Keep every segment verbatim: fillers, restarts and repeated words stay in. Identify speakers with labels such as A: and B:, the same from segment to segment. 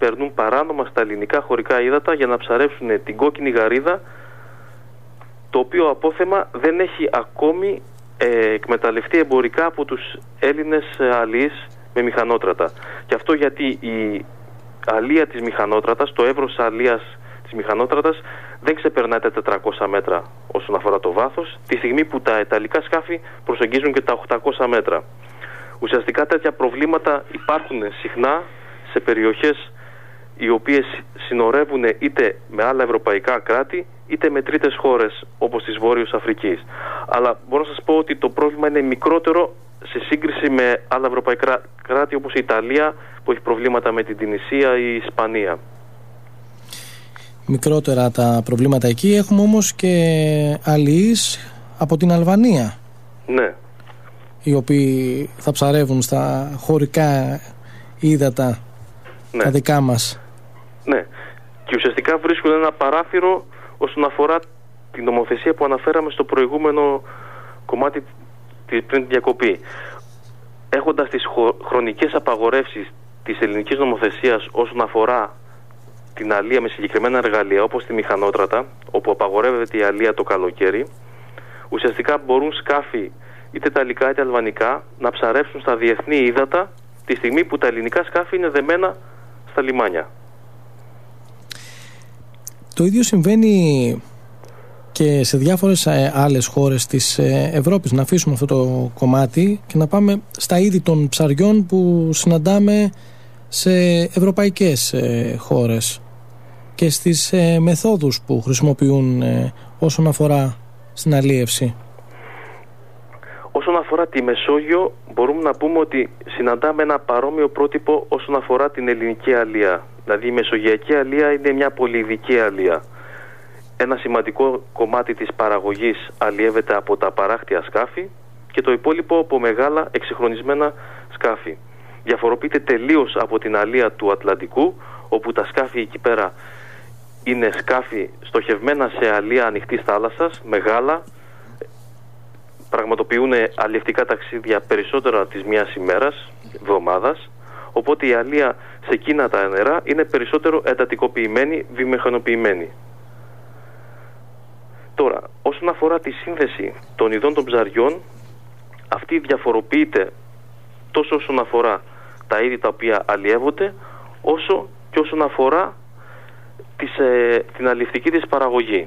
A: περνούν παράνομα στα ελληνικά χωρικά ύδατα για να ψαρέψουν την κόκκινη γαρίδα, το οποίο απόθεμα δεν έχει ακόμη ε, εκμεταλλευτεί εμπορικά από τους Έλληνες αλιείς με μηχανότρατα. Και αυτό γιατί η αλία της μηχανότρατας, το εύρος αλίας της μηχανότρατας δεν ξεπερνάει τα τετρακόσια μέτρα όσον αφορά το βάθος, τη στιγμή που τα ιταλικά σκάφη προσεγγίζουν και τα οκτακόσια μέτρα. Ουσιαστικά τέτοια προβλήματα υπάρχουν συχνά σε περιοχές οι οποίες συνορεύουν είτε με άλλα ευρωπαϊκά κράτη είτε με τρίτες χώρες όπως της Βόρειος Αφρικής. Αλλά μπορώ να σας πω ότι το πρόβλημα είναι μικρότερο σε σύγκριση με άλλα ευρωπαϊκά κράτη όπως η Ιταλία, που έχει προβλήματα με την Τινησία ή η Ισπανία.
B: Μικρότερα τα προβλήματα εκεί. Έχουμε όμως και αλληλείς από την Αλβανία.
A: Ναι.
B: Οι οποίοι θα ψαρεύουν στα χωρικά ύδατα, ναι, τα δικά μας.
A: Ναι. Και ουσιαστικά βρίσκουν ένα παράθυρο όσον αφορά την νομοθεσία που αναφέραμε στο προηγούμενο κομμάτι πριν την διακοπή. Έχοντας τις χρονικές απαγορεύσεις της ελληνικής νομοθεσίας όσον αφορά την αλία με συγκεκριμένα εργαλεία, όπως τη μηχανότρατα, όπου απαγορεύεται η αλία το καλοκαίρι, ουσιαστικά μπορούν σκάφη είτε ιταλικά είτε αλβανικά να ψαρέψουν στα διεθνή ύδατα τη στιγμή που τα ελληνικά σκάφη είναι δεμένα στα λιμάνια.
B: Το ίδιο συμβαίνει και σε διάφορες άλλες χώρες της Ευρώπης. Να αφήσουμε αυτό το κομμάτι και να πάμε στα είδη των ψαριών που συναντάμε σε ευρωπαϊκές χώρες και στις μεθόδους που χρησιμοποιούν όσον αφορά στην αλίευση.
A: Όσον αφορά τη Μεσόγειο, μπορούμε να πούμε ότι συναντάμε ένα παρόμοιο πρότυπο όσον αφορά την ελληνική αλία. Δηλαδή η μεσογειακή αλία είναι μια πολυειδική αλία. Ένα σημαντικό κομμάτι της παραγωγής αλλιεύεται από τα παράκτια σκάφη και το υπόλοιπο από μεγάλα εξυγχρονισμένα σκάφη. Διαφοροποιείται τελείως από την αλία του Ατλαντικού, όπου τα σκάφη εκεί πέρα είναι σκάφη στοχευμένα σε αλία ανοιχτής θάλασσας, μεγάλα, πραγματοποιούν αλλιευτικά ταξίδια περισσότερα της μιας ημέρας, εβδομάδας, οπότε η αλία σε εκείνα τα νερά είναι περισσότερο εντατικοποιημένη, βιομηχανοποιημένη. Τώρα, όσον αφορά τη σύνθεση των ειδών των ψαριών, αυτή διαφοροποιείται τόσο όσον αφορά τα είδη τα οποία αλλιεύονται, όσο και όσον αφορά τις, ε, την αλλιευτική της παραγωγή.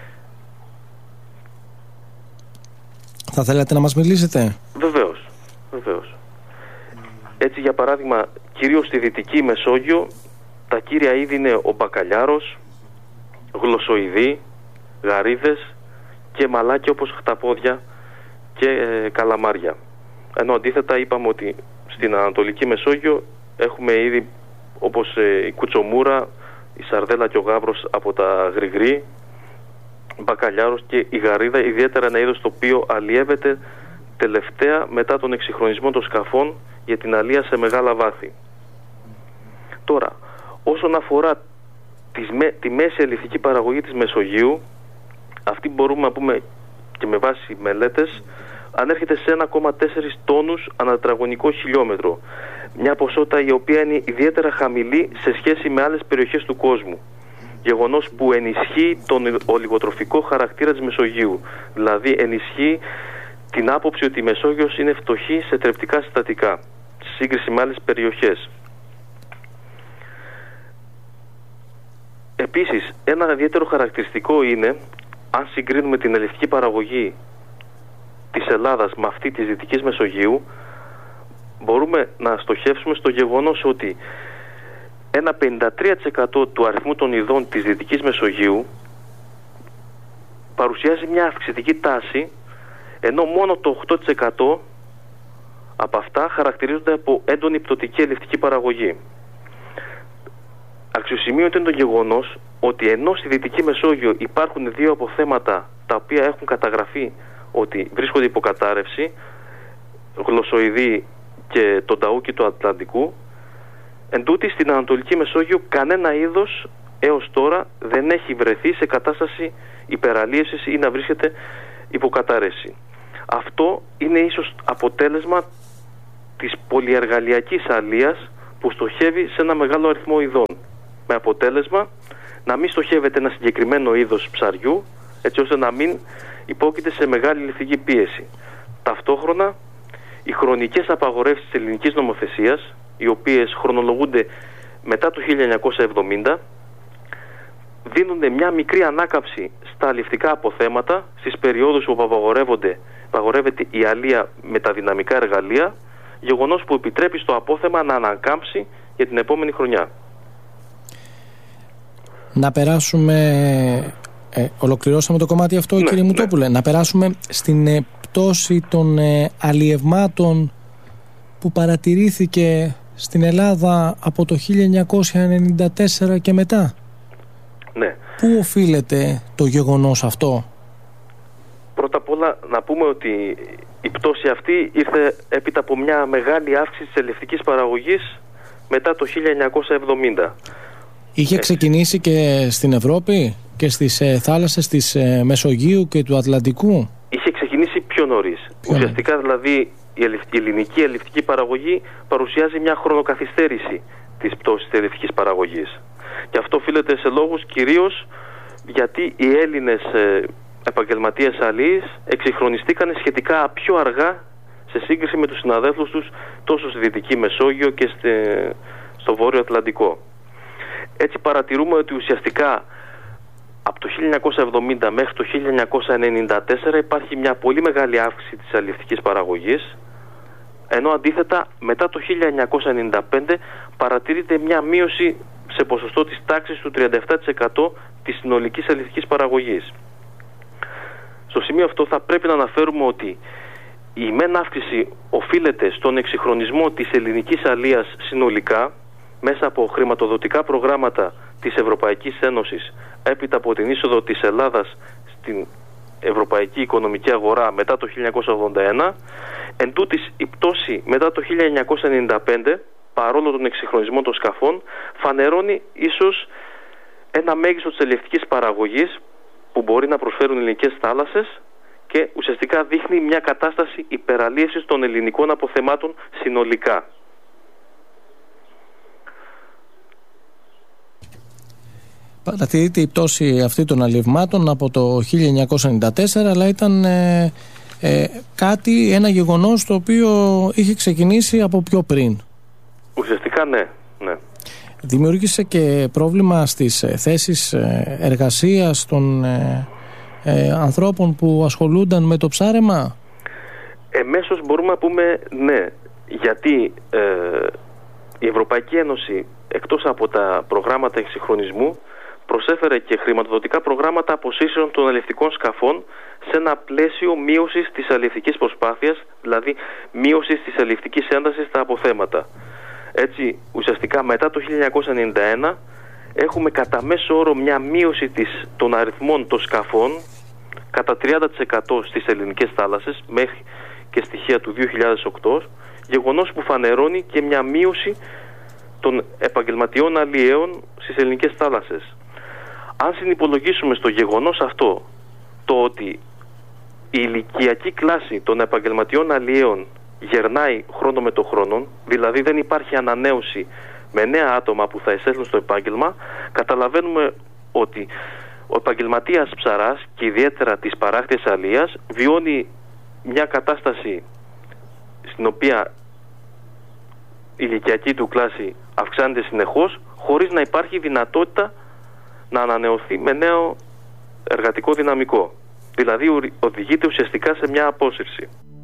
B: Θα θέλατε να μας μιλήσετε?
A: Βεβαίως, βεβαίως. Έτσι, για παράδειγμα, κυρίως στη Δυτική Μεσόγειο, τα κύρια είδη είναι ο μπακαλιάρος, γλωσσοειδή, γαρίδες και μαλάκια όπως χταπόδια και ε, καλαμάρια. Ενώ αντίθετα είπαμε ότι στην Ανατολική Μεσόγειο έχουμε είδη όπως ε, η κουτσομούρα, η σαρδέλα και ο γάβρος από τα γρηγρή, μπακαλιάρος και η γαρίδα, ιδιαίτερα ένα είδος το οποίο αλλιεύεται τελευταία μετά τον εξυγχρονισμό των σκαφών για την αλία σε μεγάλα βάθη. Τώρα, όσον αφορά τις, τη μέση αλλιευτική παραγωγή της Μεσογείου, αυτή μπορούμε να πούμε και με βάση μελέτες ανέρχεται σε ένα κόμμα τέσσερα τόνους ανά τετραγωνικό χιλιόμετρο. Μια ποσότητα η οποία είναι ιδιαίτερα χαμηλή σε σχέση με άλλες περιοχές του κόσμου. Γεγονός που ενισχύει τον ολιγοτροφικό χαρακτήρα της Μεσογείου. Δηλαδή ενισχύει την άποψη ότι η Μεσόγειος είναι φτωχή σε θρεπτικά συστατικά, σε σύγκριση με άλλες περιοχές. Επίσης, ένα ιδιαίτερο χαρακτηριστικό είναι, αν συγκρίνουμε την αλλιευτική παραγωγή της Ελλάδας με αυτή της Δυτικής Μεσογείου, μπορούμε να στοχεύσουμε στο γεγονός ότι ένα πενήντα τρία τοις εκατό του αριθμού των ειδών της Δυτικής Μεσογείου παρουσιάζει μια αυξητική τάση, ενώ μόνο το οκτώ τοις εκατό από αυτά χαρακτηρίζονται από έντονη πτωτική αλλιευτική παραγωγή. Αξιοσημείωτο είναι το γεγονός ότι ενώ στη Δυτική Μεσόγειο υπάρχουν δύο αποθέματα τα οποία έχουν καταγραφεί ότι βρίσκονται υποκατάρρευση, γλωσσοειδή και το ταούκι του Ατλαντικού, εν τούτη στην Ανατολική Μεσόγειο κανένα είδος έως τώρα δεν έχει βρεθεί σε κατάσταση υπεραλίευσης ή να βρίσκεται υποκατάρρευση. Αυτό είναι ίσως αποτέλεσμα της πολυεργαλειακής αλίας που στοχεύει σε ένα μεγάλο αριθμό ειδών, με αποτέλεσμα να μην στοχεύεται ένα συγκεκριμένο είδος ψαριού, έτσι ώστε να μην υπόκειται σε μεγάλη ληφτική πίεση. Ταυτόχρονα, οι χρονικές απαγορεύσεις της ελληνικής νομοθεσίας, οι οποίες χρονολογούνται μετά το χίλια εννιακόσια εβδομήντα, δίνουν μια μικρή ανάκαμψη στα αληφτικά αποθέματα στις περιόδους που απαγορεύονται, απαγορεύεται η αλεία με τα δυναμικά εργαλεία, γεγονός που επιτρέπει στο απόθεμα να ανακάμψει για την επόμενη χρονιά.
B: Να περάσουμε, ε, ολοκληρώσαμε το κομμάτι αυτό, ναι, κύριε Μουτόπουλε, ναι. Να περάσουμε στην ε, πτώση των ε, αλλιευμάτων που παρατηρήθηκε στην Ελλάδα από το χίλια εννιακόσια ενενήντα τέσσερα και μετά.
A: Ναι.
B: Πού οφείλεται το γεγονός αυτό?
A: Πρώτα απ' όλα να πούμε ότι η πτώση αυτή ήρθε έπειτα από μια μεγάλη αύξηση της ελευτικής παραγωγής μετά το χίλια εννιακόσια εβδομήντα.
B: Είχε Έτσι. ξεκινήσει και στην Ευρώπη και στις ε, θάλασσες της ε, Μεσογείου και του Ατλαντικού?
A: Είχε ξεκινήσει πιο νωρίς. Πιο Ουσιαστικά νωρίς. δηλαδή η, ελευ... η ελληνική ελευτική παραγωγή παρουσιάζει μια χρονοκαθυστέρηση της πτώσης της ελευτικής παραγωγής. Και αυτό οφείλεται σε λόγους κυρίως γιατί οι Έλληνες ε, επαγγελματίες αλλοίς εξυγχρονιστήκαν σχετικά πιο αργά σε σύγκριση με τους συναδέλφους τους τόσο στη Δυτική Μεσόγειο και στη, στο Βόρειο Ατλαντικό. Έτσι παρατηρούμε ότι ουσιαστικά από το χίλια εννιακόσια εβδομήντα μέχρι το χίλια εννιακόσια ενενήντα τέσσερα υπάρχει μια πολύ μεγάλη αύξηση της αλλιευτικής παραγωγής, ενώ αντίθετα μετά το χίλια εννιακόσια ενενήντα πέντε παρατηρείται μια μείωση σε ποσοστό της τάξης του τριάντα επτά τοις εκατό της συνολικής αλλιευτικής παραγωγής. Στο σημείο αυτό θα πρέπει να αναφέρουμε ότι η μεν αύξηση οφείλεται στον εξυγχρονισμό της ελληνικής αλίας συνολικά μέσα από χρηματοδοτικά προγράμματα της Ευρωπαϊκής Ένωσης έπειτα από την είσοδο της Ελλάδας στην Ευρωπαϊκή Οικονομική Αγορά μετά το χίλια εννιακόσια ογδόντα ένα. Εν τούτης, η πτώση μετά το χίλια εννιακόσια ενενήντα πέντε, παρόλο τον εξυγχρονισμό των σκαφών, φανερώνει ίσως ένα μέγιστο της ελευτικής παραγωγής που μπορεί να προσφέρουν ελληνικές θάλασσες και ουσιαστικά δείχνει μια κατάσταση υπεραλίευσης των ελληνικών αποθεμάτων συνολικά.
B: Παρατηρείται η πτώση αυτή των αλλιευμάτων από το χίλια εννιακόσια ενενήντα τέσσερα, αλλά ήταν ε, ε, κάτι, ένα γεγονός το οποίο είχε ξεκινήσει από πιο πριν.
A: Ουσιαστικά ναι, ναι.
B: Δημιούργησε και πρόβλημα στις ε, θέσεις ε, εργασίας των ε, ε, ανθρώπων που ασχολούνταν με το ψάρεμα.
A: Εμέσως μπορούμε να πούμε ναι, γιατί ε, η Ευρωπαϊκή Ένωση εκτός από τα προγράμματα εξυγχρονισμού προσέφερε και χρηματοδοτικά προγράμματα αποσύσεων των αλλιευτικών σκαφών σε ένα πλαίσιο μείωσης της αλλιευτικής προσπάθειας, δηλαδή μείωσης της αλλιευτικής έντασης στα αποθέματα. Έτσι, ουσιαστικά μετά το χίλια εννιακόσια ενενήντα ένα έχουμε κατά μέσο όρο μια μείωση της, των αριθμών των σκαφών κατά τριάντα τοις εκατό στις ελληνικές θάλασσες μέχρι και στοιχεία του δύο χιλιάδες οκτώ, γεγονός που φανερώνει και μια μείωση των επαγγελματιών αλλιέων στις ελληνικές θάλασσες. Αν συνυπολογίσουμε στο γεγονός αυτό το ότι η ηλικιακή κλάση των επαγγελματιών αλλιέων γερνάει χρόνο με το χρόνο, δηλαδή δεν υπάρχει ανανέωση με νέα άτομα που θα εισέλθουν στο επάγγελμα, καταλαβαίνουμε ότι ο επαγγελματίας ψαράς και ιδιαίτερα της παράκτιας αλίας βιώνει μια κατάσταση στην οποία η ηλικιακή του κλάση αυξάνεται συνεχώς χωρίς να υπάρχει δυνατότητα να ανανεωθεί με νέο εργατικό δυναμικό. Δηλαδή οδηγείται ουσιαστικά σε μια απόσυρση.